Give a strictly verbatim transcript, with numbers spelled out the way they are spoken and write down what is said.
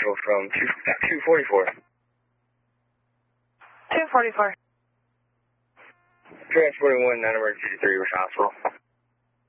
Central from two forty-four. two forty-four. Transporting one, non-emergency three, Rush Hospital.